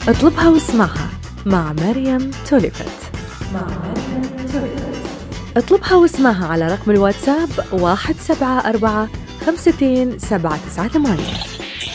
اطلبها واسمعها مع مريم توليفت. اطلبها واسمعها على رقم الواتساب 174 52 798.